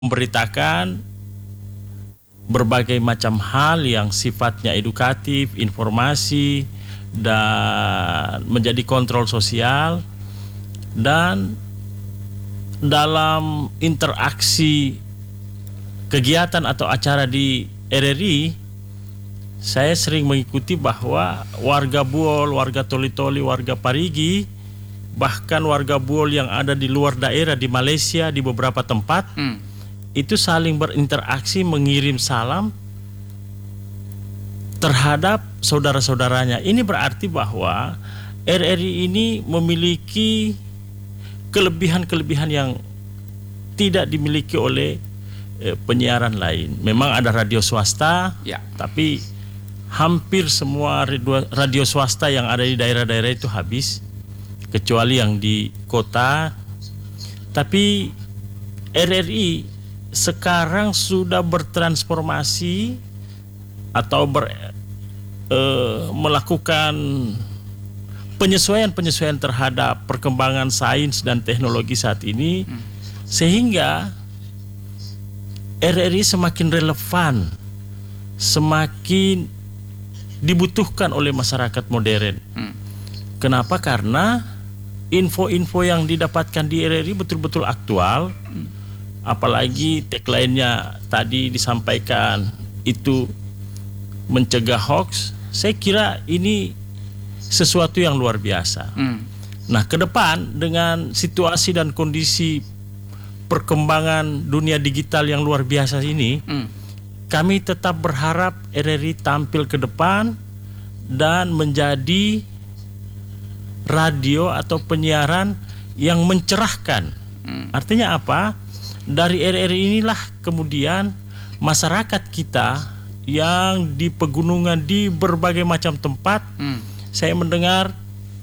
memberitakan berbagai macam hal yang sifatnya edukatif, informasi, dan menjadi kontrol sosial. Dan dalam interaksi kegiatan atau acara di RRI, saya sering mengikuti bahwa warga Buol, warga Toli-Toli, warga Parigi, bahkan warga Buol yang ada di luar daerah di Malaysia di beberapa tempat itu saling berinteraksi, mengirim salam terhadap saudara-saudaranya. Ini berarti bahwa RRI ini memiliki kelebihan-kelebihan yang tidak dimiliki oleh penyiaran lain. Memang ada radio swasta, tapi hampir semua radio swasta yang ada di daerah-daerah itu habis, kecuali yang di kota. Tapi RRI sekarang sudah bertransformasi atau melakukan penyesuaian terhadap perkembangan sains dan teknologi saat ini, sehingga RRI semakin relevan, semakin dibutuhkan oleh masyarakat modern. Kenapa? Karena info-info yang didapatkan di RRI betul-betul aktual. Apalagi tagline-nya tadi disampaikan itu mencegah hoax. Saya kira ini sesuatu yang luar biasa. Nah, ke depan dengan situasi dan kondisi perkembangan dunia digital yang luar biasa ini, kami tetap berharap RRI tampil ke depan dan menjadi radio atau penyiaran yang mencerahkan. Artinya apa? Dari RRI inilah kemudian masyarakat kita yang di pegunungan di berbagai macam tempat, saya mendengar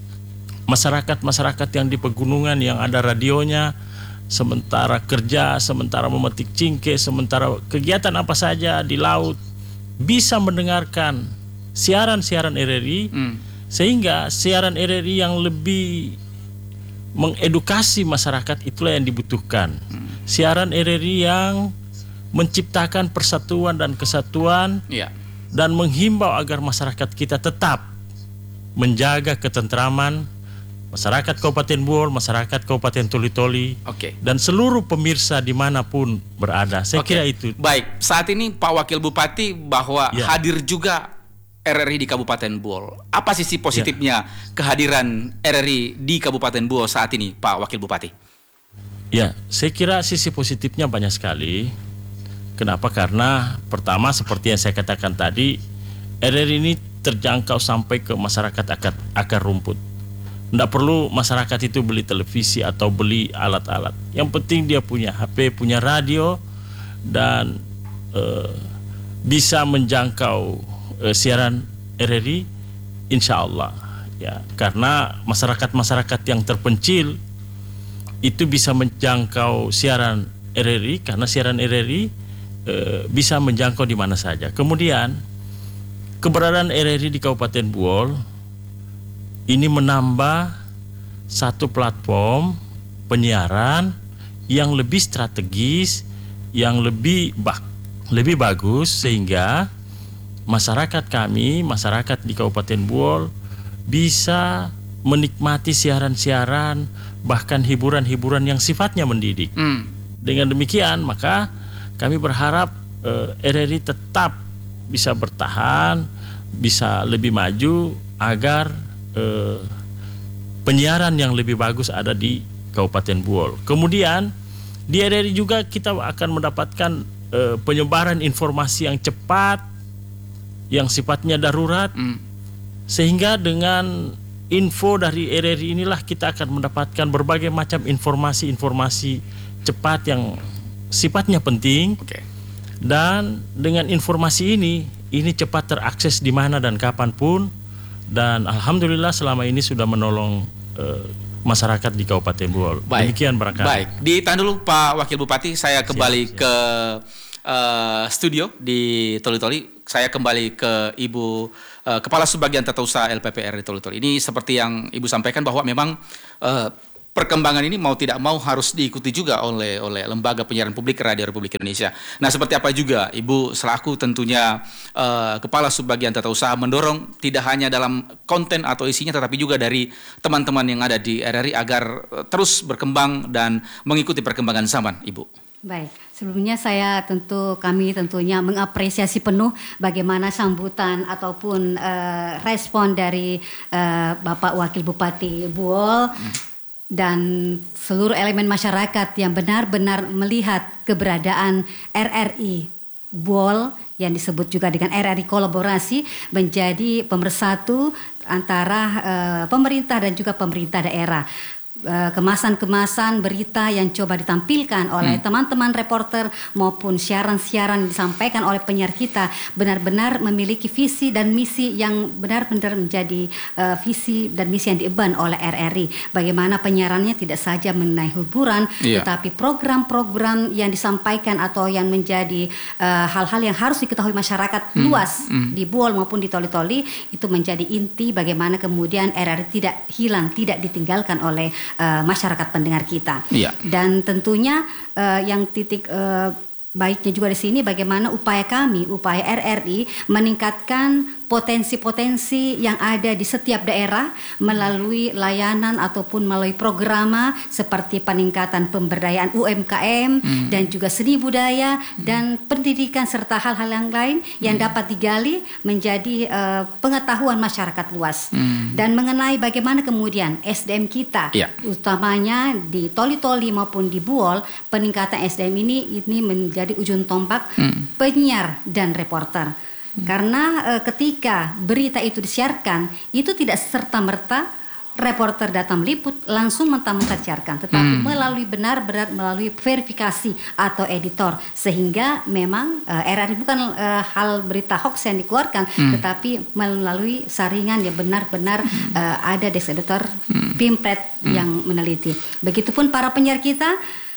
masyarakat yang di pegunungan yang ada radionya, sementara kerja, sementara memetik cingke, sementara kegiatan apa saja di laut, bisa mendengarkan siaran-siaran RRI, sehingga siaran RRI yang lebih mengedukasi masyarakat itulah yang dibutuhkan. Siaran RRI yang menciptakan persatuan dan kesatuan, dan menghimbau agar masyarakat kita tetap menjaga ketentraman masyarakat Kabupaten Buol, masyarakat Kabupaten Toli-Toli, dan seluruh pemirsa dimanapun berada. Saya kira itu. Baik, saat ini Pak Wakil Bupati bahwa hadir juga RRI di Kabupaten Buol. Apa sisi positifnya kehadiran RRI di Kabupaten Buol saat ini, Pak Wakil Bupati? Ya, saya kira sisi positifnya banyak sekali. Kenapa? Karena pertama seperti yang saya katakan tadi, RRI ini terjangkau sampai ke masyarakat akar rumput. Tidak perlu masyarakat itu beli televisi atau beli alat-alat. Yang penting dia punya HP, punya radio, dan bisa menjangkau siaran RRI, insya Allah. Ya, karena masyarakat yang terpencil itu bisa menjangkau siaran RRI, karena siaran RRI bisa menjangkau di mana saja. Kemudian keberadaan RRI di Kabupaten Buol ini menambah satu platform penyiaran yang lebih strategis, yang lebih bagus, sehingga masyarakat kami, masyarakat di Kabupaten Buol bisa menikmati siaran-siaran, bahkan hiburan-hiburan yang sifatnya mendidik. Dengan demikian, maka kami berharap RRI tetap bisa bertahan, bisa lebih maju, agar penyiaran yang lebih bagus ada di Kabupaten Buol. Kemudian di RRI juga kita akan mendapatkan penyebaran informasi yang cepat, yang sifatnya darurat, sehingga dengan info dari RRI inilah kita akan mendapatkan berbagai macam informasi-informasi cepat yang sifatnya penting. Dan dengan informasi ini cepat terakses di mana dan kapanpun. Dan alhamdulillah selama ini sudah menolong masyarakat di Kabupaten Buol. Demikian barangkali. Baik, ditahan dulu Pak Wakil Bupati, saya kembali ke studio di Toli-Toli. Saya kembali ke Ibu Kepala Subbagian Tata Usaha LPPR di Toli-Toli. Ini seperti yang Ibu sampaikan bahwa memang perkembangan ini mau tidak mau harus diikuti juga oleh lembaga penyiaran publik Radio Republik Indonesia. Nah, seperti apa juga Ibu selaku tentunya Kepala Subbagian Tata Usaha mendorong tidak hanya dalam konten atau isinya, tetapi juga dari teman-teman yang ada di RRI agar terus berkembang dan mengikuti perkembangan zaman, Ibu. Baik, sebelumnya kami tentunya mengapresiasi penuh bagaimana sambutan ataupun respon dari Bapak Wakil Bupati Buol dan seluruh elemen masyarakat yang benar-benar melihat keberadaan RRI Buol yang disebut juga dengan RRI Kolaborasi menjadi pemersatu antara pemerintah dan juga pemerintah daerah. Kemasan-kemasan berita yang coba ditampilkan oleh teman-teman reporter maupun siaran-siaran yang disampaikan oleh penyiar kita benar-benar memiliki visi dan misi yang benar-benar menjadi visi dan misi yang diemban oleh RRI. Bagaimana penyiarannya tidak saja mengenai hiburan, tetapi program-program yang disampaikan atau yang menjadi hal-hal yang harus diketahui masyarakat luas di Buol maupun di Toli-Toli itu menjadi inti bagaimana kemudian RRI tidak hilang, tidak ditinggalkan oleh masyarakat pendengar kita. Dan tentunya yang titik baiknya juga di sini bagaimana upaya RRI meningkatkan potensi-potensi yang ada di setiap daerah melalui layanan ataupun melalui program seperti peningkatan pemberdayaan UMKM dan juga seni budaya dan pendidikan serta hal-hal yang lain yang dapat digali menjadi pengetahuan masyarakat luas. Dan mengenai bagaimana kemudian SDM kita utamanya di Toli-Toli maupun di Buol, peningkatan SDM ini menjadi ujung tombak penyiar dan reporter. Karena ketika berita itu disiarkan, itu tidak serta-merta reporter datang meliput langsung mentah-mentah siarkan, tetapi benar-benar melalui verifikasi atau editor, sehingga memang RRI bukan hal berita hoax yang dikeluarkan, tetapi melalui saringan yang benar-benar ada desk editor Pimpret yang meneliti. Begitupun para penyiar kita.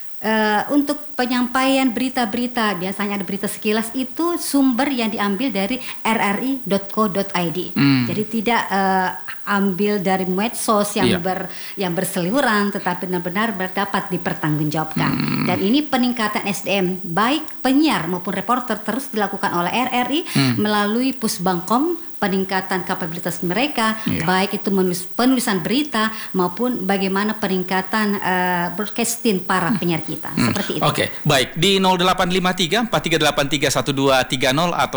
Untuk penyampaian berita-berita, biasanya ada berita sekilas itu sumber yang diambil dari rri.co.id. Jadi tidak ambil dari medsos yang berseliweran, tetapi benar-benar dapat dipertanggungjawabkan. Dan ini peningkatan SDM baik penyiar maupun reporter terus dilakukan oleh RRI melalui Pusbangkom, peningkatan kapabilitas mereka, baik itu penulisan berita maupun bagaimana peningkatan broadcasting para penyiar kita. Seperti itu. Oke, baik. Di 0853 4383 1230 atau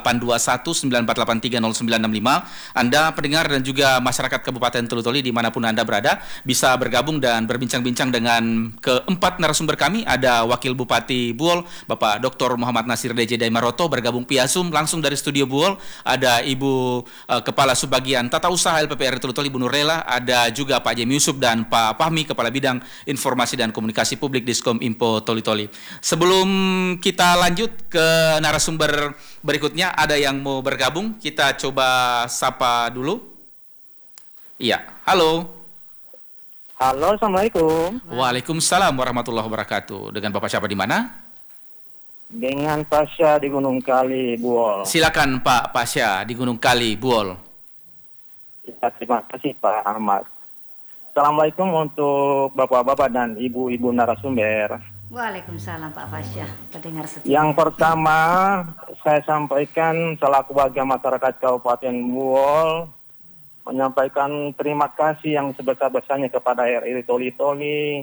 0821 9483 0965, Anda pendengar dan juga masyarakat Kabupaten Toli-Toli dimanapun Anda berada bisa bergabung dan berbincang-bincang dengan keempat narasumber kami. Ada Wakil Bupati Buol, Bapak Dr. Muhammad Nasir DJ Daimaroto bergabung via Zoom langsung dari studio Buol. Ada Ibu Kepala Subbagian Tata Usaha LPPR Toli-Toli Bu Nurlela, ada juga Pak Jem Yusuf dan Pak Fahmi Kepala Bidang Informasi dan Komunikasi Publik Diskom Info Toli-Toli. Sebelum kita lanjut ke narasumber berikutnya, ada yang mau bergabung, kita coba sapa dulu. Iya, halo. Halo, Assalamualaikum. Waalaikumsalam warahmatullahi wabarakatuh. Dengan Bapak siapa di mana? Dengan Pasya di Gunung Kali, Buol. Silakan Pak Pasya di Gunung Kali, Buol. Terima kasih Pak Ahmad. Assalamualaikum untuk bapak-bapak dan ibu-ibu narasumber. Waalaikumsalam Pak Pasya, pendengar setia. Yang pertama saya sampaikan selaku warga masyarakat Kabupaten Buol menyampaikan terima kasih yang sebesar-besarnya kepada RRI Toli-Toli,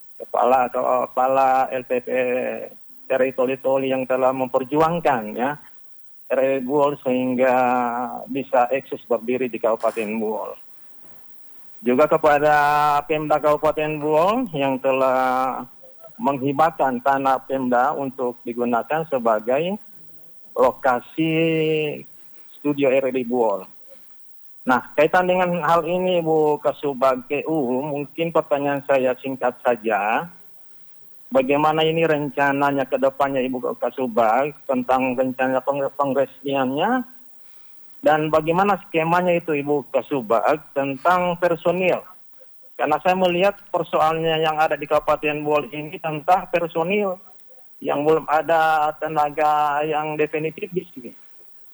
kepala LPP RRI Toli-Toli yang telah memperjuangkan RRI Buol sehingga bisa eksis berdiri di Kabupaten Buol. Juga kepada Pemda Kabupaten Buol yang telah menghibahkan tanah Pemda untuk digunakan sebagai lokasi studio RRI Buol. Nah, kaitan dengan hal ini Bu Kasubag KU, mungkin pertanyaan saya singkat saja. Bagaimana ini rencananya ke depannya Ibu Kasubag tentang rencana pengresmiannya dan bagaimana skemanya itu Ibu Kasubag tentang personil. Karena saya melihat persoalannya yang ada di Kabupaten Buol ini tentang personil yang belum ada tenaga yang definitif di sini.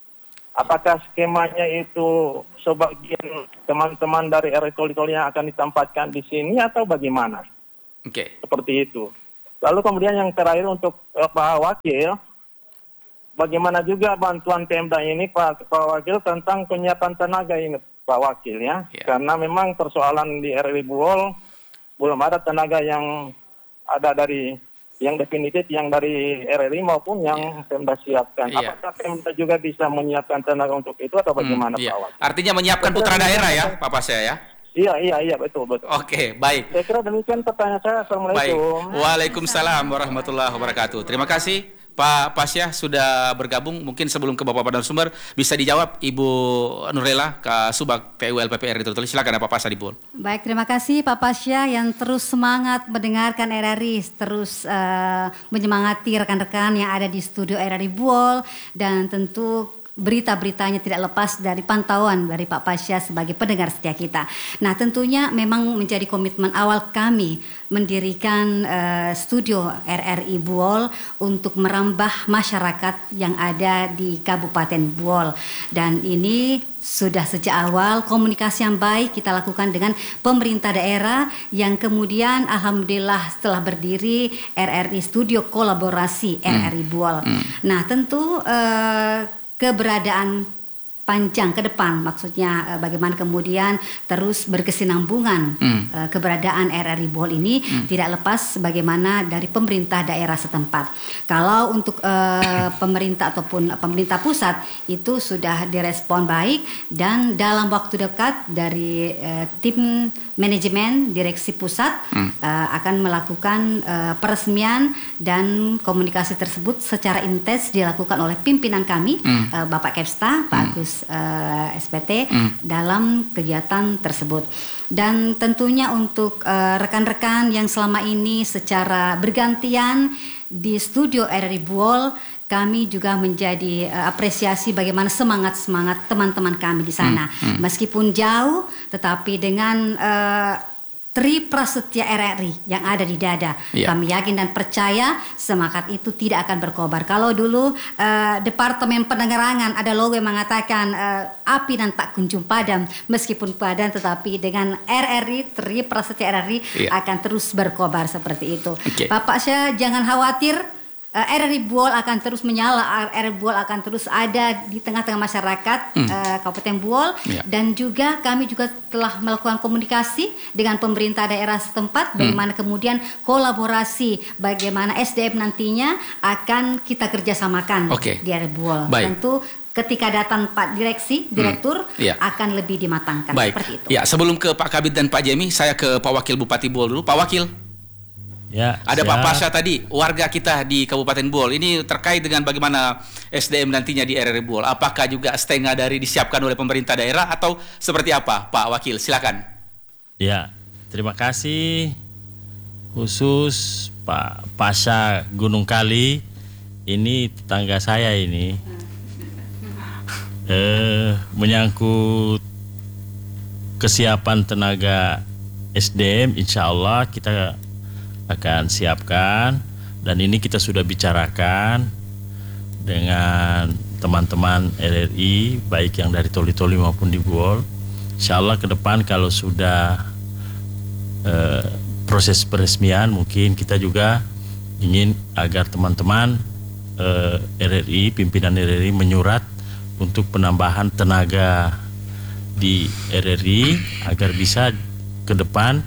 Apakah skemanya itu sebagian teman-teman dari RRI Toli-Toli yang akan ditempatkan di sini atau bagaimana? Oke. Seperti itu. Lalu kemudian yang terakhir untuk Pak Wakil, bagaimana juga bantuan Pemda ini Pak Wakil tentang penyiapan tenaga ini Pak Wakil ya? Karena memang persoalan di RRI Buol belum ada tenaga yang ada dari yang definitif yang dari RRI maupun yang Pemda siapkan. Apakah Pemda juga bisa menyiapkan tenaga untuk itu atau bagaimana Pak Wakil? Artinya menyiapkan putra daerah ya Pak Pasya ya? Iya, betul. Oke, baik. Saya kira demikian pertanyaan saya. Assalamualaikum. Baik. Waalaikumsalam warahmatullahi wabarakatuh. Terima kasih Pak Pasya sudah bergabung. Mungkin sebelum ke Bapak narasumber bisa dijawab Ibu Nurlela Kasubag PU LPP RRI Toli-Toli. Silakan Pak Pasya Dibul. Baik, terima kasih Pak Pasya yang terus semangat mendengarkan RRI, terus menyemangati rekan-rekan yang ada di studio RRI Buol, dan tentu berita-beritanya tidak lepas dari pantauan dari Pak Pasya sebagai pendengar setia kita. Nah, tentunya memang menjadi komitmen awal kami mendirikan studio RRI Buol untuk merambah masyarakat yang ada di Kabupaten Buol. Dan ini sudah sejak awal komunikasi yang baik kita lakukan dengan pemerintah daerah yang kemudian alhamdulillah setelah berdiri RRI Studio Kolaborasi RRI Buol. Nah, tentu keberadaan panjang ke depan, maksudnya bagaimana kemudian terus berkesinambungan keberadaan RRI Buol ini tidak lepas bagaimana dari pemerintah daerah setempat. Kalau untuk pemerintah ataupun pemerintah pusat itu sudah direspon baik, dan dalam waktu dekat dari tim manajemen direksi pusat akan melakukan peresmian, dan komunikasi tersebut secara intens dilakukan oleh pimpinan kami, Bapak Kepsta, Pak Agus SPT dalam kegiatan tersebut. Dan tentunya untuk rekan-rekan yang selama ini secara bergantian di studio RRI Buol, kami juga menjadi apresiasi bagaimana semangat teman-teman kami di sana. Meskipun jauh, tetapi dengan Tri Prasetya RRI yang ada di dada, kami yakin dan percaya semangat itu tidak akan berkobar. Kalau dulu Departemen Penerangan ada logo yang mengatakan api dan tak kunjung padam, meskipun padam tetapi dengan RRI, Tri Prasetya RRI akan terus berkobar seperti itu. Bapak saya jangan khawatir. RRI Buol akan terus menyala, RRI Buol akan terus ada di tengah-tengah masyarakat Kabupaten Buol, dan juga kami juga telah melakukan komunikasi dengan pemerintah daerah setempat, bagaimana kemudian kolaborasi, bagaimana SDM nantinya akan kita kerjasamakan di RRI Buol. Tentu ketika datang Pak Direktur akan lebih dimatangkan. Seperti itu. Ya, sebelum ke Pak Kabid dan Pak Jemi, saya ke Pak Wakil Bupati Buol dulu. Pak Wakil. Ya, ada Pak Pasya tadi, warga kita di Kabupaten Buol. Ini terkait dengan bagaimana SDM nantinya di RRI Buol. Apakah juga setengah dari disiapkan oleh pemerintah daerah atau seperti apa, Pak Wakil? Silakan. Ya, terima kasih khusus Pak Pasya Gunung Kali. Ini tetangga saya ini. Menyangkut kesiapan tenaga SDM, insya Allah kita akan siapkan, dan ini kita sudah bicarakan dengan teman-teman RRI baik yang dari Toli-Toli maupun di Buol. Insya Allah ke depan kalau sudah proses peresmian, mungkin kita juga ingin agar teman-teman RRI, pimpinan RRI menyurat untuk penambahan tenaga di RRI agar bisa ke depan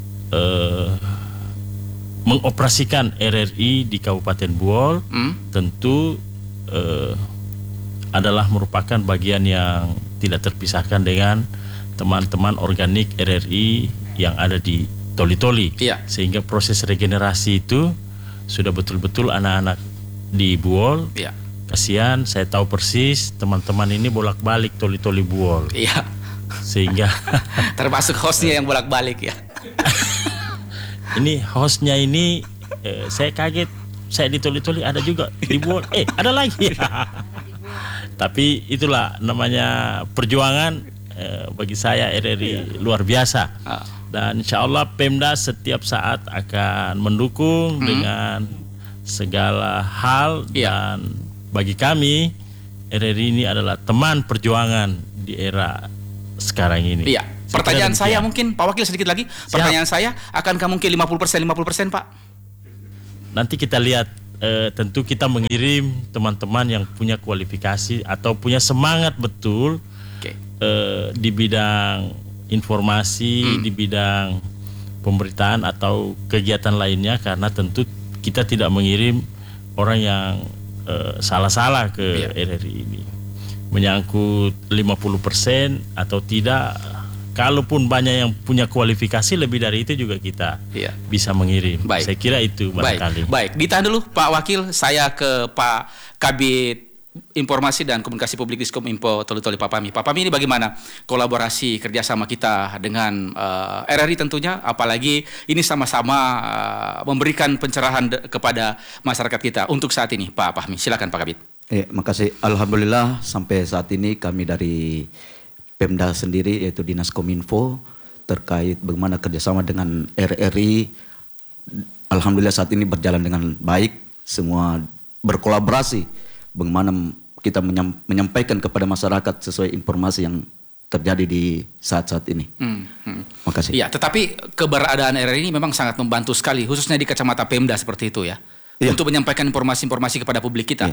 mengoperasikan RRI di Kabupaten Buol. Tentu adalah merupakan bagian yang tidak terpisahkan dengan teman-teman organik RRI yang ada di Toli-Toli. Sehingga proses regenerasi itu sudah betul-betul anak-anak di Buol. Kasihan, saya tahu persis teman-teman ini bolak-balik Toli-Toli Buol. Sehingga termasuk hostnya yang bolak-balik ya. Ini hostnya ini saya kaget, saya di Toli-Toli ada juga di Buol, ada lagi. Tapi itulah namanya perjuangan bagi saya RRI luar biasa. Dan insya Allah Pemda setiap saat akan mendukung dengan segala hal. Dan bagi kami RRI ini adalah teman perjuangan di era sekarang ini. Iya. Pertanyaan kira saya demikian. mungkin Pak Wakil sedikit lagi. Pertanyaan saya, akankah mungkin 50% Pak? Nanti kita lihat, tentu kita mengirim teman-teman yang punya kualifikasi atau punya semangat betul Oke. di bidang informasi, di bidang pemberitaan atau kegiatan lainnya, karena tentu kita tidak mengirim orang yang salah-salah ke RRI ini. Menyangkut 50% atau tidak, kalaupun banyak yang punya kualifikasi lebih dari itu juga kita bisa mengirim. Baik. Saya kira itu barangkali. Baik. Ditahan dulu Pak Wakil, saya ke Pak Kabid Informasi dan Komunikasi Publik Diskominfo Toli-Toli Pak Pami. Pak Pami, ini bagaimana kolaborasi kerjasama kita dengan RRI tentunya, apalagi ini sama-sama memberikan pencerahan kepada masyarakat kita untuk saat ini. Pak Pami, silakan Pak Kabid. Makasih. Alhamdulillah sampai saat ini kami dari Pemda sendiri, yaitu Dinas Kominfo, terkait bagaimana kerjasama dengan RRI, alhamdulillah saat ini berjalan dengan baik. Semua berkolaborasi bagaimana kita menyampaikan kepada masyarakat sesuai informasi yang terjadi di saat-saat ini. Makasih. Iya, tetapi keberadaan RRI ini memang sangat membantu sekali, khususnya di kacamata Pemda seperti itu ya, untuk menyampaikan informasi-informasi kepada publik kita.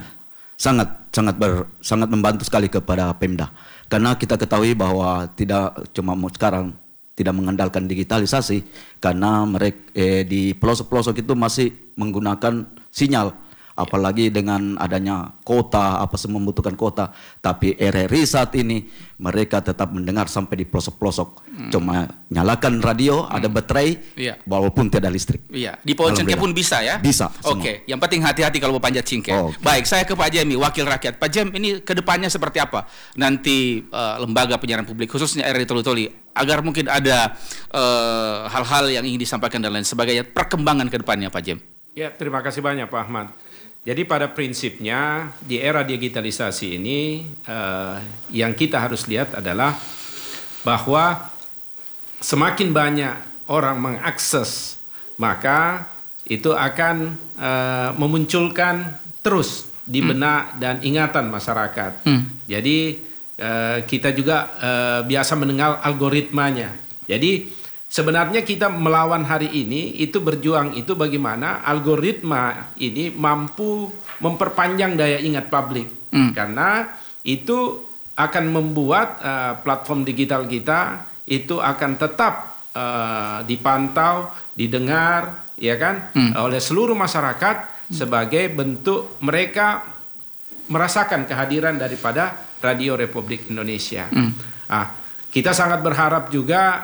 Sangat membantu sekali kepada Pemda. Karena kita ketahui bahwa tidak cuma sekarang tidak mengandalkan digitalisasi, karena mereka di pelosok-pelosok itu masih menggunakan sinyal, apalagi dengan adanya kota, apa semua membutuhkan kota. Tapi RRI saat ini mereka tetap mendengar sampai di pelosok-pelosok. Cuma nyalakan radio, ada baterai, walaupun tidak listrik. Iya, di pohon cengkeh pun bisa ya? Bisa. Oke, yang penting hati-hati kalau mau panjat cengkeh. Baik, saya ke Pak Jemi, Wakil Rakyat. Pak Jem, ini kedepannya seperti apa? Nanti lembaga penyiaran publik, khususnya RRI Toli-Toli, agar mungkin ada hal-hal yang ingin disampaikan dan lain sebagainya, perkembangan kedepannya Pak Jem. Ya, terima kasih banyak Pak Ahmad. Jadi pada prinsipnya di era digitalisasi ini yang kita harus lihat adalah bahwa semakin banyak orang mengakses, maka itu akan memunculkan terus di benak dan ingatan masyarakat. Jadi kita juga biasa mendengar algoritmanya. Jadi sebenarnya kita melawan hari ini itu berjuang itu bagaimana algoritma ini mampu memperpanjang daya ingat publik. Karena itu akan membuat platform digital kita itu akan tetap dipantau, didengar, ya kan, oleh seluruh masyarakat sebagai bentuk mereka merasakan kehadiran daripada Radio Republik Indonesia. Kita sangat berharap juga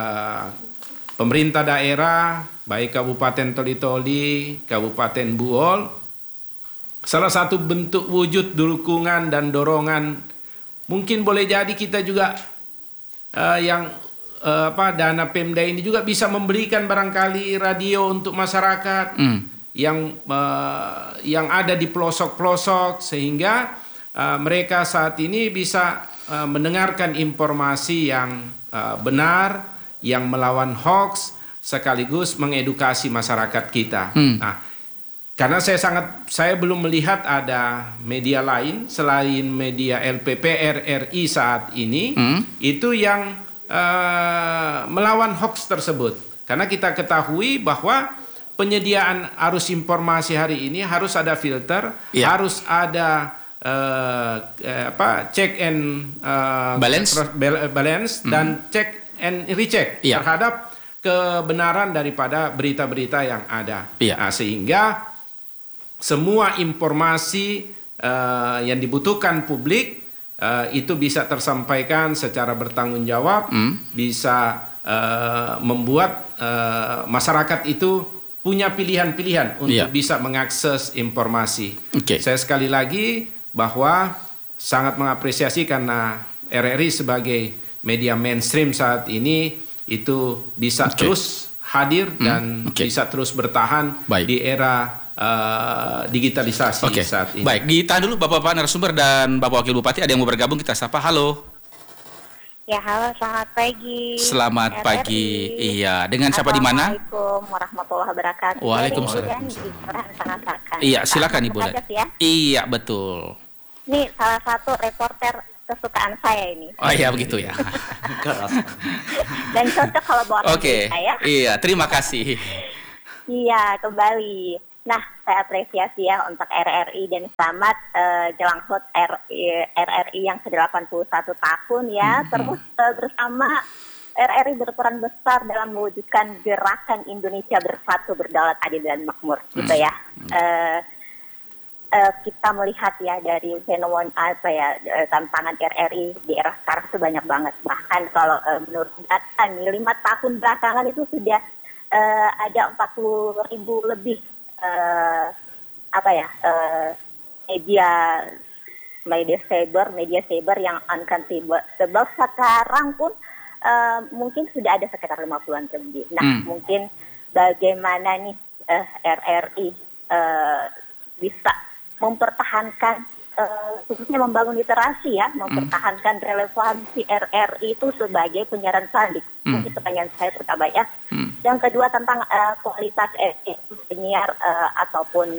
pemerintah daerah, baik Kabupaten Toli-Toli, Kabupaten Buol, salah satu bentuk wujud dukungan dan dorongan, mungkin boleh jadi kita juga dana Pemda ini juga bisa memberikan barangkali radio untuk masyarakat yang ada di pelosok-pelosok, sehingga mereka saat ini bisa mendengarkan informasi yang benar, yang melawan hoax, sekaligus mengedukasi masyarakat kita. Nah, karena saya belum melihat ada media lain selain media LPP RRI saat ini itu yang melawan hoax tersebut. Karena kita ketahui bahwa penyediaan arus informasi hari ini harus ada filter, harus ada check and balance dan check and recheck terhadap kebenaran daripada berita-berita yang ada. Nah, sehingga semua informasi yang dibutuhkan publik itu bisa tersampaikan secara bertanggung jawab, bisa membuat masyarakat itu punya pilihan-pilihan untuk bisa mengakses informasi. Saya sekali lagi bahwa sangat mengapresiasi karena RRI sebagai media mainstream saat ini itu bisa terus hadir dan bisa terus bertahan di era digitalisasi saat ini. Baik, ditahan dulu Bapak-Bapak narasumber dan Bapak Wakil Bupati, ada yang mau bergabung, kita sapa. Halo. Ya, halo, selamat pagi. Selamat pagi. Iya, dengan siapa di mana? Assalamualaikum warahmatullahi wabarakatuh. Waalaikumsalam. Iya, silakan Ibu. Ya? Iya, betul. Ini salah satu reporter kesukaan saya ini. Oh iya begitu ya. Dan cocok kalau buat Oke. saya. Iya, terima kasih. Iya, kembali. Nah, saya apresiasi ya untuk RRI dan selamat jelang HUT RRI yang ke-81 tahun ya. Terus bersama RRI berperan besar dalam mewujudkan gerakan Indonesia Bersatu, Berdaulat, Adil dan Makmur gitu ya. Kita melihat ya dari fenomena tantangan RRI di era sekarang itu banyak banget. Bahkan kalau menurut data nih 5 tahun belakangan itu sudah ada 40.000 lebih media cyber yang uncountable. Sebab sekarang pun mungkin sudah ada sekitar 50-an lebih. Nah, mungkin bagaimana nih RRI bisa mempertahankan khususnya membangun literasi ya, mempertahankan relevansi RRI itu sebagai penyiaran publik. Mungkin pertanyaan saya pertama ya. Yang kedua tentang kualitas penyiar ataupun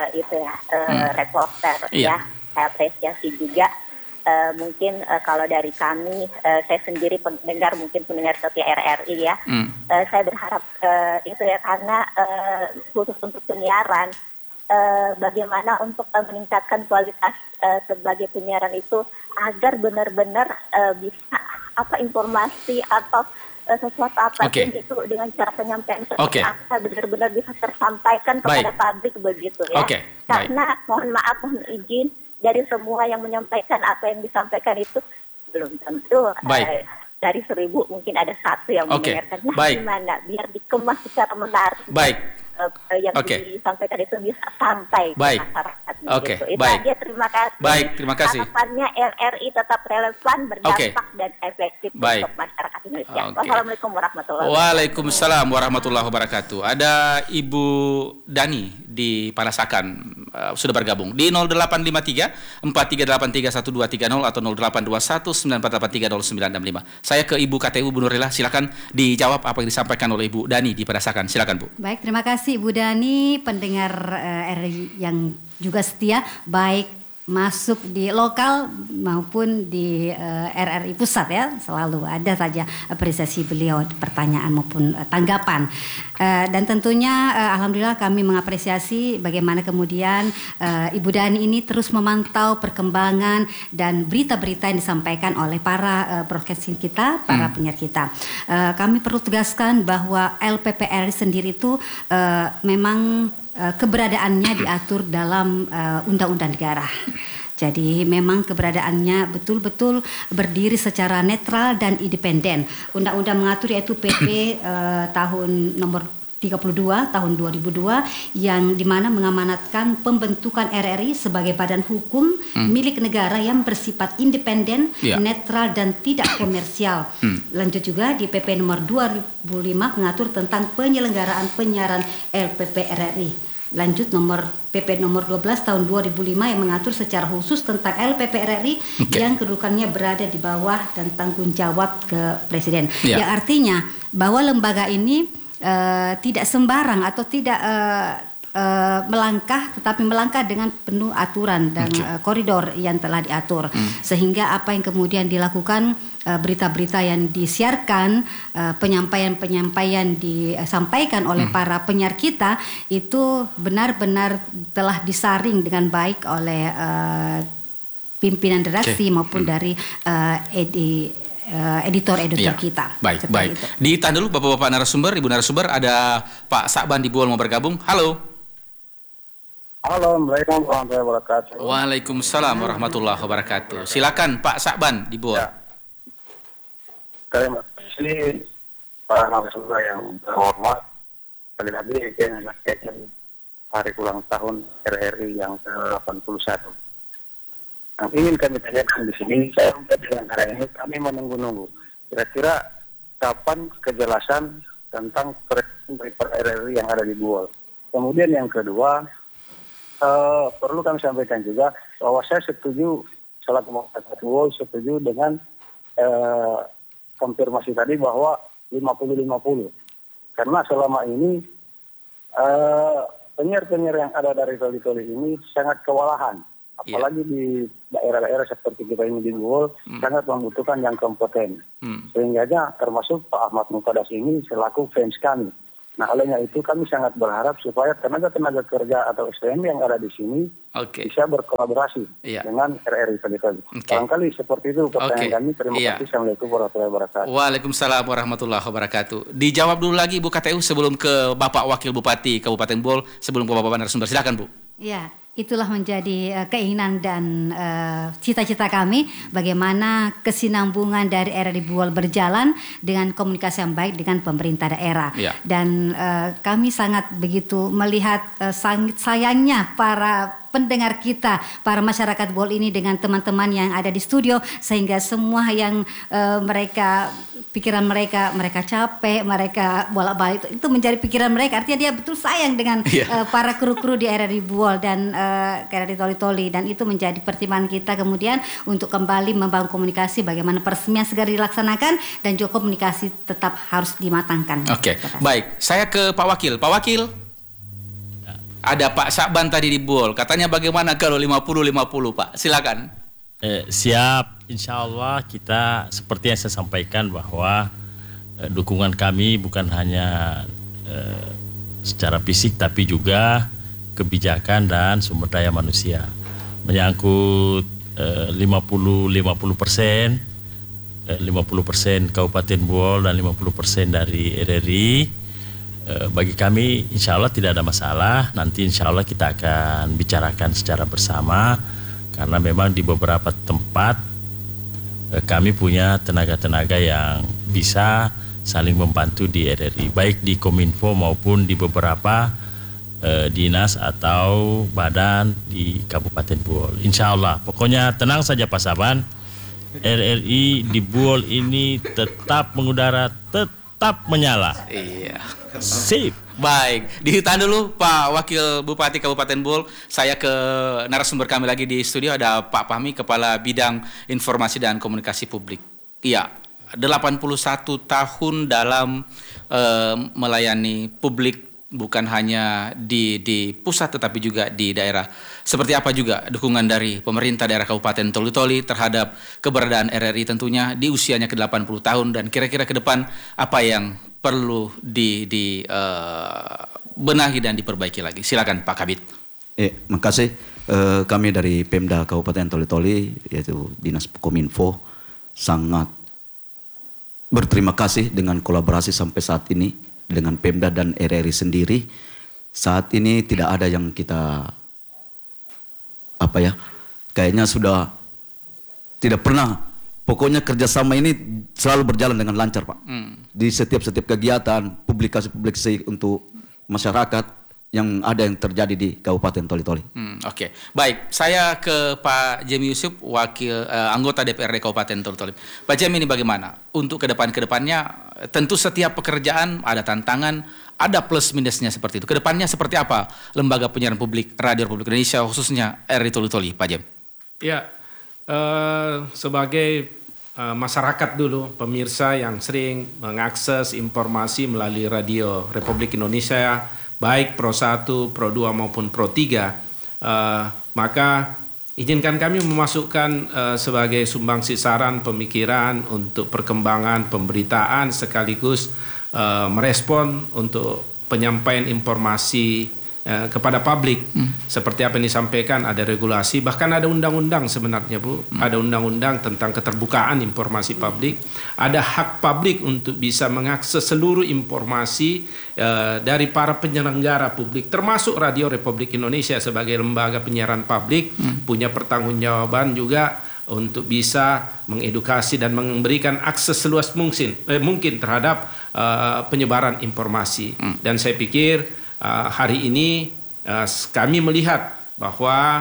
reporter ya. Saya apresiasi juga. Mungkin kalau dari kami, saya sendiri pendengar setia RRI ya. Saya berharap itu ya karena khusus untuk penyiaran. Bagaimana untuk meningkatkan kualitas sebagai penyiaran itu agar benar-benar bisa informasi atau sesuatu apapun itu dengan cara penyampaian seperti apa benar-benar bisa tersampaikan kepada publik begitu ya. Karena mohon maaf, mohon izin dari semua yang menyampaikan apa yang disampaikan itu belum tentu dari 1.000 mungkin ada 1 yang mendengarkan. Nah, gimana biar dikemas secara menarik? Yang disampaikan itu bisa sampai ke masyarakat. Itu aja, terima kasih. Terima kasih. Harapannya RRI tetap relevan, berdampak dan efektif untuk masyarakat Indonesia. Wassalamualaikum warahmatullahi wabarakatuh. Waalaikumsalam warahmatullahi wabarakatuh. Ada Ibu Dani di Panasakan sudah bergabung di 0853 4383 1230 atau 0821 9483 0965. Saya ke Ibu KTU Bu Nurila, silakan dijawab apa yang disampaikan oleh Ibu Dani di Panasakan. Silakan Bu. Baik, terima kasih Ibu Dani, pendengar RRI yang juga setia, baik masuk di lokal maupun di RRI Pusat ya, selalu ada saja apresiasi beliau, pertanyaan maupun tanggapan. Dan tentunya alhamdulillah kami mengapresiasi bagaimana kemudian Ibu Dani ini terus memantau perkembangan dan berita-berita yang disampaikan oleh para broadcasting kita, para penyiar kita. Kami perlu tegaskan bahwa LPPR sendiri itu memang keberadaannya diatur dalam undang-undang negara. Jadi memang keberadaannya betul-betul berdiri secara netral dan independen. Undang-undang mengatur yaitu PP tahun nomor 32 tahun 2002 yang dimana mengamanatkan pembentukan RRI sebagai badan hukum milik negara yang bersifat independen, netral dan tidak komersial. Lanjut juga di PP nomor 2005 mengatur tentang penyelenggaraan penyiaran LPP RRI. Lanjut PP nomor 12 tahun 2005 yang mengatur secara khusus tentang LPP RRI yang kedudukannya berada di bawah dan tanggung jawab ke Presiden. Yang artinya bahwa lembaga ini tidak sembarang atau tidak melangkah, tetapi melangkah dengan penuh aturan dan koridor yang telah diatur. Sehingga apa yang kemudian dilakukan, berita-berita yang disiarkan, penyampaian-penyampaian disampaikan oleh para penyiar kita itu benar-benar telah disaring dengan baik oleh pimpinan redaksi maupun dari editor-editor kita. Baik. Ditahan dulu Bapak-bapak narasumber, Ibu narasumber, ada Pak Sakban di Buol mau bergabung. Halo. Assalamualaikum warahmatullahi wabarakatuh. Waalaikumsalam warahmatullahi wabarakatuh. Silakan Pak Sakban di Buol. Terima kasih para narasumber yang terhormat. Sekali lagi menyampaikan hari ulang tahun RRI yang ke-81. Yang ingin kami tanyakan di sini, saya dengan hari ini kami menunggu-nunggu. Kira-kira kapan kejelasan tentang RRI yang ada di Buol. Kemudian yang kedua, perlu kami sampaikan juga bahwa saya setuju, selaku masyarakat Buol setuju dengan konfirmasi tadi bahwa 50-50. Karena selama ini penyiar-penyiar yang ada dari Toli-Toli ini sangat kewalahan. Iya. Apalagi di daerah-daerah seperti kita ini di Buol sangat membutuhkan yang kompeten. Sehingga termasuk Pak Ahmad Mukadas ini selaku fans kami. Nah, olehnya itu kami sangat berharap supaya tenaga-tenaga kerja atau SDM yang ada di sini bisa berkolaborasi dengan RRI Toli-Toli. Barangkali seperti itu pertanyaan kami. Terima kasih. Assalamualaikum warahmatullahi wabarakatuh. Waalaikumsalam warahmatullahi wabarakatuh. Dijawab dulu lagi Bu KTU sebelum ke Bapak Wakil Bupati Kabupaten Buol, sebelum ke Bapak narasumber. Silakan Bu. Ya, itulah menjadi keinginan dan cita-cita kami bagaimana kesinambungan dari RRI Buol berjalan dengan komunikasi yang baik dengan pemerintah daerah. Dan kami sangat begitu melihat sayangnya para pendengar kita, para masyarakat Buol ini dengan teman-teman yang ada di studio, sehingga semua yang pikiran mereka capek, mereka bolak-balik itu menjadi pikiran mereka. Artinya dia betul sayang dengan para kru-kru di RRI Buol dan RRI Toli-Toli, dan itu menjadi pertimbangan kita kemudian untuk kembali membangun komunikasi bagaimana peresmian segera dilaksanakan dan juga komunikasi tetap harus dimatangkan. Baik, saya ke Pak Wakil. Pak Wakil, ada Pak Sakban tadi di Buol, katanya bagaimana kalau 50-50 Pak? Silakan. Siap, insya Allah kita seperti yang saya sampaikan bahwa dukungan kami bukan hanya secara fisik tapi juga kebijakan dan sumber daya manusia. Menyangkut 50% Kabupaten Buol dan 50% dari RRI, bagi kami insya Allah tidak ada masalah. Nanti insya Allah kita akan bicarakan secara bersama, karena memang di beberapa tempat kami punya tenaga-tenaga yang bisa saling membantu di RRI, baik di Kominfo maupun di beberapa dinas atau badan di Kabupaten Buol. Insya Allah, pokoknya tenang saja Pak Saban, RRI di Buol ini tetap mengudara, tetap menyala. Iya. Sip. Baik, ditahan dulu Pak Wakil Bupati Kabupaten Buol. Saya ke narasumber kami lagi di studio, ada Pak Fahmi, Kepala Bidang Informasi dan Komunikasi Publik. Iya, 81 tahun dalam melayani publik, bukan hanya di pusat tetapi juga di daerah. Seperti apa juga dukungan dari pemerintah daerah Kabupaten Toli-Toli terhadap keberadaan RRI tentunya di usianya ke-80 tahun, dan kira-kira ke depan apa yang perlu benahi dan diperbaiki lagi. Silakan Pak Kabid. Makasih. Kami dari Pemda Kabupaten Toli-Toli, yaitu Dinas Kominfo, sangat berterima kasih dengan kolaborasi sampai saat ini dengan Pemda dan RRI sendiri. Saat ini tidak ada yang kita kayaknya sudah tidak pernah. Pokoknya kerjasama ini selalu berjalan dengan lancar, Pak. Di setiap kegiatan, publikasi untuk masyarakat yang terjadi di Kabupaten Toli-Toli. Baik, saya ke Pak Jemi Yusuf, wakil anggota DPRD Kabupaten Toli-Toli. Pak Jemi, ini bagaimana untuk kedepannya? Tentu setiap pekerjaan ada tantangan, ada plus minusnya seperti itu. Kedepannya seperti apa lembaga penyiaran publik Radio Republik Indonesia, khususnya RRI Toli-Toli, Pak Jem? Ya, sebagai masyarakat dulu, pemirsa yang sering mengakses informasi melalui Radio Republik Indonesia, baik Pro 1, Pro 2 maupun Pro 3, maka izinkan kami memasukkan sebagai sumbangsi saran pemikiran untuk perkembangan pemberitaan sekaligus merespon untuk penyampaian informasi kepada publik. Seperti apa yang disampaikan, ada regulasi, bahkan ada undang-undang sebenarnya Bu, ada undang-undang tentang keterbukaan informasi publik, ada hak publik untuk bisa mengakses seluruh informasi dari para penyelenggara publik, termasuk Radio Republik Indonesia sebagai lembaga penyiaran publik punya pertanggungjawaban juga untuk bisa mengedukasi dan memberikan akses seluas mungkin terhadap penyebaran informasi. Dan saya pikir hari ini kami melihat bahwa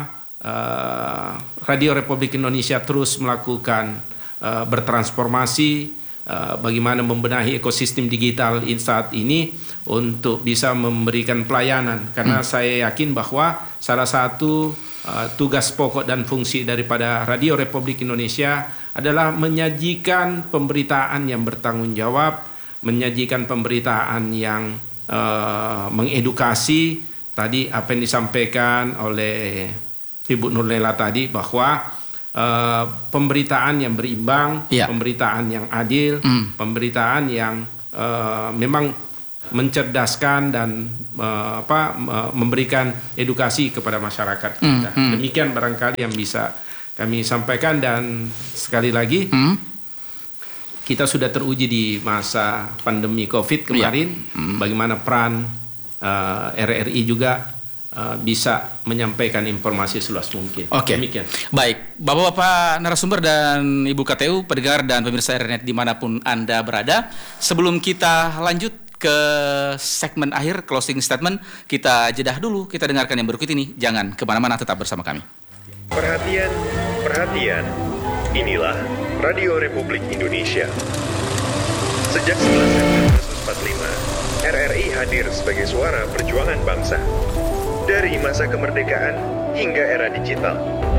Radio Republik Indonesia terus melakukan bertransformasi, bagaimana membenahi ekosistem digital saat ini untuk bisa memberikan pelayanan. Karena saya yakin bahwa salah satu tugas pokok dan fungsi daripada Radio Republik Indonesia adalah menyajikan pemberitaan yang bertanggung jawab, menyajikan pemberitaan yang mengedukasi. Tadi apa yang disampaikan oleh Ibu Nurlela tadi bahwa pemberitaan yang berimbang, pemberitaan yang adil, pemberitaan yang memang mencerdaskan dan memberikan edukasi kepada masyarakat kita. Demikian barangkali yang bisa kami sampaikan, dan sekali lagi kita sudah teruji di masa pandemi COVID kemarin, bagaimana peran RRI juga bisa menyampaikan informasi seluas mungkin. Oke. Demikian. Baik, Bapak-bapak narasumber dan Ibu KTU, pendengar dan pemirsa RNet dimanapun Anda berada, sebelum kita lanjut ke segmen akhir, closing statement, kita jedah dulu, kita dengarkan yang berikut ini. Jangan kemana-mana, tetap bersama kami. Perhatian, perhatian, inilah Radio Republik Indonesia. Sejak 11 September 1945, RRI hadir sebagai suara perjuangan bangsa. Dari masa kemerdekaan hingga era digital.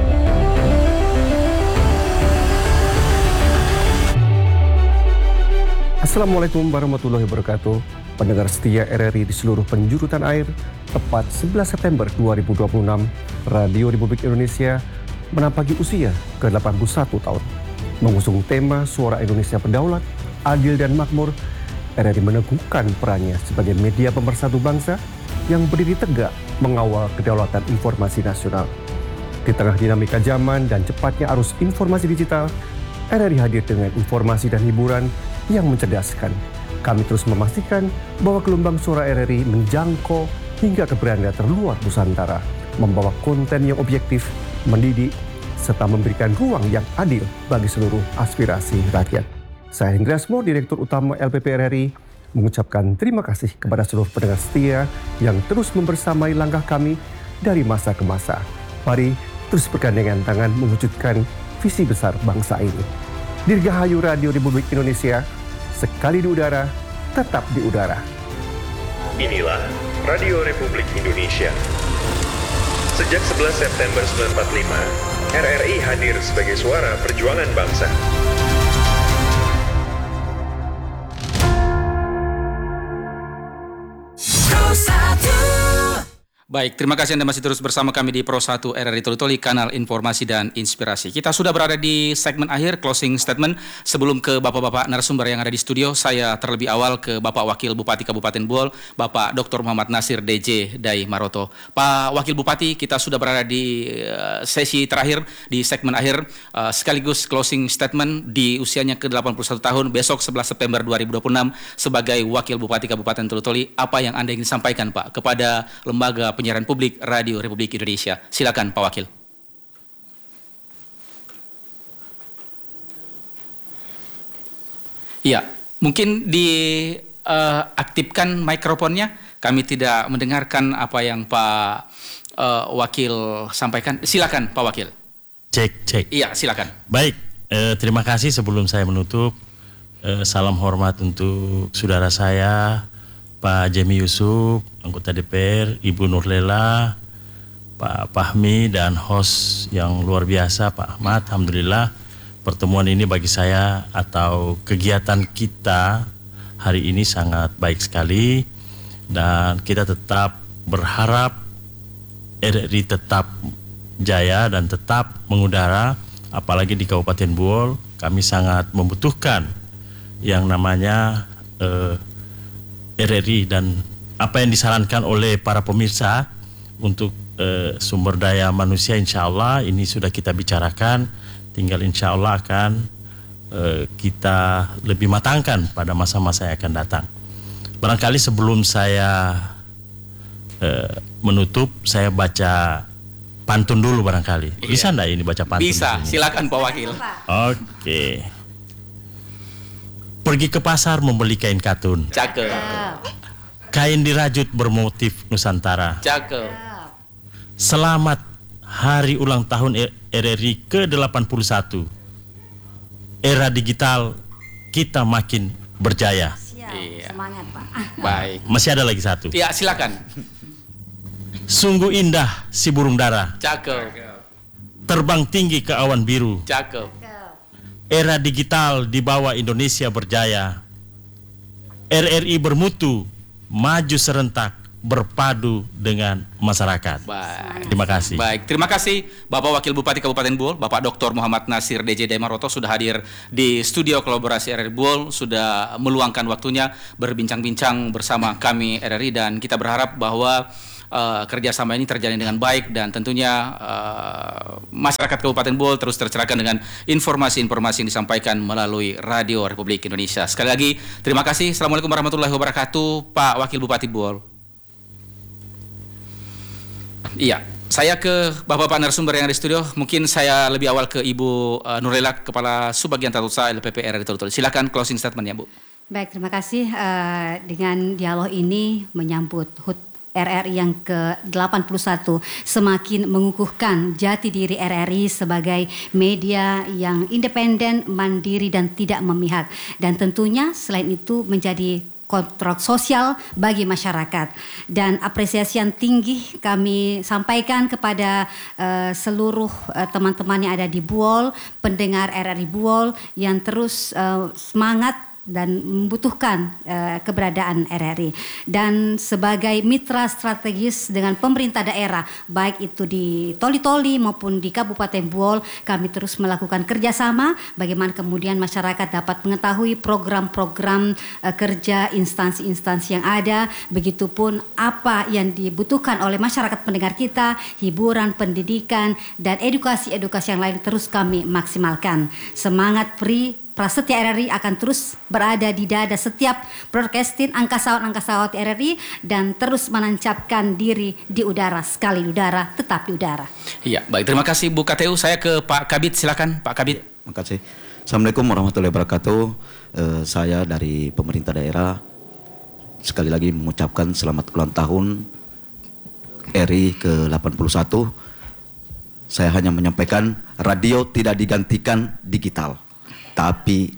Assalamualaikum warahmatullahi wabarakatuh. Pendengar setia RRI di seluruh penjuru tanah air, tepat 11 September 2026, Radio Republik Indonesia menampaki usia ke-81 tahun. Mengusung tema Suara Indonesia Berdaulat, Adil dan Makmur, RRI meneguhkan perannya sebagai media pemersatu bangsa yang berdiri tegak mengawal kedaulatan informasi nasional. Di tengah dinamika zaman dan cepatnya arus informasi digital, RRI hadir dengan informasi dan hiburan yang mencerdaskan. Kami terus memastikan bahwa gelombang suara RRI menjangkau hingga ke beranda terluar Nusantara, membawa konten yang objektif, mendidik, serta memberikan ruang yang adil bagi seluruh aspirasi rakyat. Saya Hendra Asmo, Direktur Utama LPP RRI, mengucapkan terima kasih kepada seluruh pendengar setia yang terus membersamai langkah kami dari masa ke masa. Mari terus bergandengan tangan mewujudkan visi besar bangsa ini. Dirgahayu Radio Republik Indonesia, sekali di udara, tetap di udara. Inilah Radio Republik Indonesia. Sejak 11 September 1945, RRI hadir sebagai suara perjuangan bangsa. Baik, terima kasih Anda masih terus bersama kami di Pro 1 RRI Toli-Toli, kanal informasi dan inspirasi. Kita sudah berada di segmen akhir, closing statement. Sebelum ke Bapak-bapak narasumber yang ada di studio, saya terlebih awal ke Bapak Wakil Bupati Kabupaten Buol, Bapak Dr. Muhammad Nasir DJ Dai Maroto. Pak Wakil Bupati, kita sudah berada di sesi terakhir, di segmen akhir, sekaligus closing statement di usianya ke-81 tahun, besok 11 September 2026, sebagai Wakil Bupati Kabupaten Toli-Toli, apa yang Anda ingin sampaikan Pak kepada lembaga penyiaran publik Radio Republik Indonesia? Silakan Pak Wakil. Iya, mungkin diaktifkan mikrofonnya. Kami tidak mendengarkan apa yang Pak Wakil sampaikan. Silakan Pak Wakil. Cek. Iya, silakan. Baik, terima kasih. Sebelum saya menutup, salam hormat untuk saudara saya Pak Jemi Yusuf, anggota DPR, Ibu Nurlela, Pak Fahmi, dan host yang luar biasa Pak Ahmad. Alhamdulillah, pertemuan ini bagi saya atau kegiatan kita hari ini sangat baik sekali, dan kita tetap berharap RRI tetap jaya dan tetap mengudara, apalagi di Kabupaten Buol. Kami sangat membutuhkan yang namanya RRI dan apa yang disarankan oleh para pemirsa untuk sumber daya manusia. Insya Allah ini sudah kita bicarakan, tinggal insya Allah akan kita lebih matangkan pada masa-masa yang akan datang. Barangkali sebelum saya menutup, saya baca pantun dulu barangkali. Bisa enggak ini baca pantun? Bisa, silakan Pak Wakil. Oke. Pergi ke pasar membeli kain katun. Cakep. Kain dirajut bermotif Nusantara. Cakep. Selamat hari ulang tahun RRI ke-81. Era digital kita makin berjaya. Iya. Semangat Pak. Baik. Masih ada lagi satu. Ya, silakan. Sungguh indah si burung dara. Cakep. Terbang tinggi ke awan biru. Cakep. Era digital dibawa Indonesia berjaya. RRI bermutu, maju serentak, berpadu dengan masyarakat. Baik. Terima kasih. Baik, terima kasih Bapak Wakil Bupati Kabupaten Buol, Bapak Dr. Muhammad Nasir DJ Demaroto sudah hadir di studio kolaborasi RRI Buol, sudah meluangkan waktunya berbincang-bincang bersama kami RRI, dan kita berharap bahwa kerjasama ini terjalin dengan baik, dan tentunya masyarakat Kabupaten Buol terus tercerahkan dengan informasi-informasi yang disampaikan melalui Radio Republik Indonesia. Sekali lagi terima kasih. Assalamualaikum warahmatullahi wabarakatuh, Pak Wakil Bupati Buol. Iya, saya ke bapak-bapak narasumber yang ada di studio. Mungkin saya lebih awal ke Ibu Nurlela, Kepala Subbagian Tata Usaha LPP RRI Toli-Toli. Silakan closing statement-nya, Bu. Baik, terima kasih. Dengan dialog ini menyambut HUT RRI yang ke-81 semakin mengukuhkan jati diri RRI sebagai media yang independen, mandiri, dan tidak memihak. Dan tentunya selain itu menjadi kontrak sosial bagi masyarakat, dan apresiasi yang tinggi kami sampaikan kepada seluruh teman-teman yang ada di Buol, pendengar RRI Buol yang terus semangat dan membutuhkan keberadaan RRI, dan sebagai mitra strategis dengan pemerintah daerah baik itu di Toli-Toli maupun di Kabupaten Buol, kami terus melakukan kerjasama bagaimana kemudian masyarakat dapat mengetahui program-program kerja instansi-instansi yang ada, begitupun apa yang dibutuhkan oleh masyarakat pendengar kita, hiburan, pendidikan, dan edukasi-edukasi yang lain terus kami maksimalkan. Semangat Prasetya RRI akan terus berada di dada setiap broadcasting angkasawat RRI, dan terus menancapkan diri di udara. Sekali di udara, tetap di udara. Iya, baik, terima kasih Bu KTU. Saya ke Pak Kabid, silakan Pak Kabid. Terima kasih. Assalamualaikum warahmatullahi wabarakatuh. Saya dari pemerintah daerah sekali lagi mengucapkan selamat ulang tahun RRI ke-81. Saya hanya menyampaikan radio tidak digantikan digital, tapi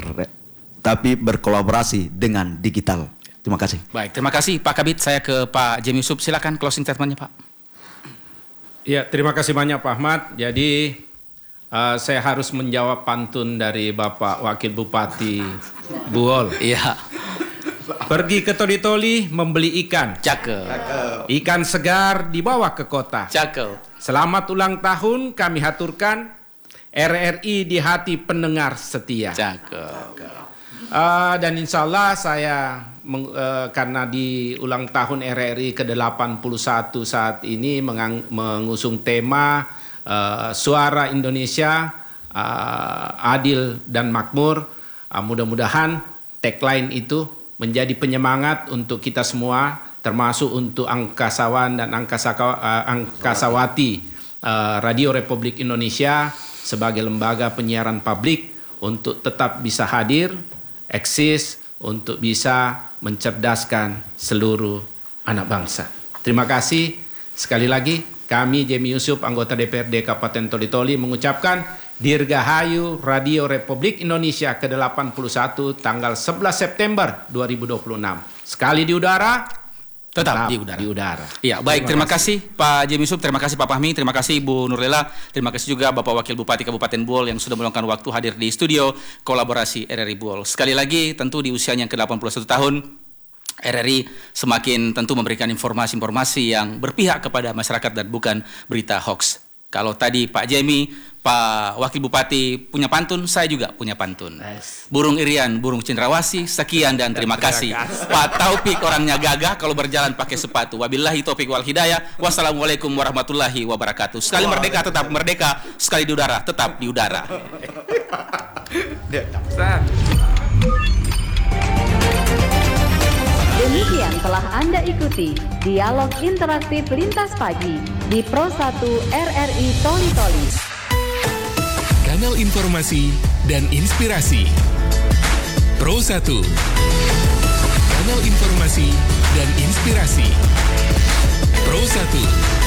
berkolaborasi dengan digital. Terima kasih. Baik, terima kasih Pak Kabid. Saya ke Pak Jemi Yusuf. Silakan closing statement-nya, Pak. Ya, terima kasih banyak Pak Ahmad. Jadi saya harus menjawab pantun dari Bapak Wakil Bupati Buol. Iya. Pergi ke Toli-Toli membeli ikan. Cakep. Ikan segar dibawa ke kota. Cakep. Selamat ulang tahun kami haturkan RRI di hati pendengar setia. Cakep. Dan insya Allah saya karena di ulang tahun RRI ke-81 saat ini mengusung tema Suara Indonesia Adil dan Makmur. Mudah-mudahan tagline itu menjadi penyemangat untuk kita semua, termasuk untuk angkasawan dan angkasawati Radio Republik Indonesia sebagai lembaga penyiaran publik, untuk tetap bisa hadir, eksis, untuk bisa mencerdaskan seluruh anak bangsa. Terima kasih. Sekali lagi, kami Jemi Yusuf, anggota DPRD Kabupaten Toli-Toli, mengucapkan Dirgahayu Radio Republik Indonesia ke-81 tanggal 11 September 2026. Sekali di udara, tetap di udara. Iya, baik, terima kasih Pak Jemi Yusuf, terima kasih Pak Fahmi, terima kasih Ibu Nurlela, terima kasih juga Bapak Wakil Bupati Kabupaten Buol yang sudah meluangkan waktu hadir di studio kolaborasi RRI Buol. Sekali lagi, tentu di usianya yang ke-81 tahun, RRI semakin tentu memberikan informasi-informasi yang berpihak kepada masyarakat dan bukan berita hoax. Kalau tadi Pak Jemi, Pak Wakil Bupati punya pantun, saya juga punya pantun. Burung irian, burung cendrawasih, sekian dan terima kasih. Pak Taufik orangnya gagah kalau berjalan pakai sepatu. Wabillahi taufik wal hidayah. Wassalamualaikum warahmatullahi wabarakatuh. Sekali merdeka tetap merdeka, sekali di udara tetap di udara. Demikian telah Anda ikuti Dialog Interaktif Lintas Pagi di Pro 1 RRI Toli-Toli. Kanal informasi dan inspirasi. Pro 1. Kanal informasi dan inspirasi. Pro 1.